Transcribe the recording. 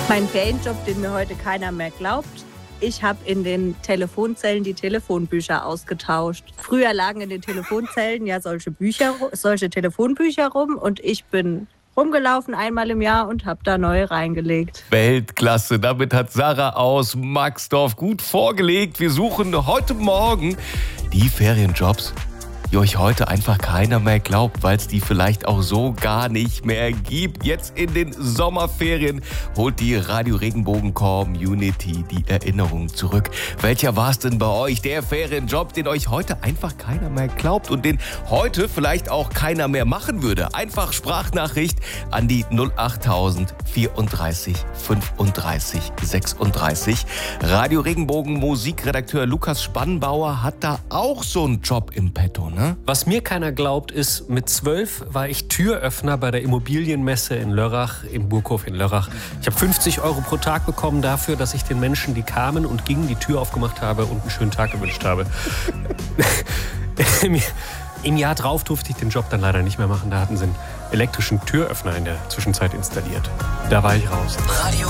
Mein Ferienjob, den mir heute keiner mehr glaubt. Ich habe in den Telefonzellen die Telefonbücher ausgetauscht. Früher lagen in den Telefonzellen ja solche Telefonbücher rum und ich bin rumgelaufen einmal im Jahr und habe da neue reingelegt. Weltklasse, damit hat Sarah aus Maxdorf gut vorgelegt. Wir suchen heute Morgen die Ferienjobs, die euch heute einfach keiner mehr glaubt, weil es die vielleicht auch so gar nicht mehr gibt. Jetzt in den Sommerferien holt die Radio Regenbogen Community die Erinnerung zurück. Welcher war es denn bei euch? Der Ferienjob, den euch heute einfach keiner mehr glaubt und den heute vielleicht auch keiner mehr machen würde. Einfach Sprachnachricht an die 08000 34 35 36. Radio Regenbogen Musikredakteur Lukas Spannbauer hat da auch so einen Job im Petto, ne? Was mir keiner glaubt, ist, mit 12 war ich Türöffner bei der Immobilienmesse in Lörrach, im Burghof in Lörrach. Ich habe 50 € pro Tag bekommen dafür, dass ich den Menschen, die kamen und gingen, die Tür aufgemacht habe und einen schönen Tag gewünscht habe. Im Jahr drauf durfte ich den Job dann leider nicht mehr machen. Da hatten sie einen elektrischen Türöffner in der Zwischenzeit installiert. Da war ich raus. Radio